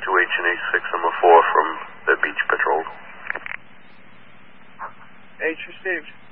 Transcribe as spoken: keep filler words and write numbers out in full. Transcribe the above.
two H and H six, number four from the beach patrol. H received.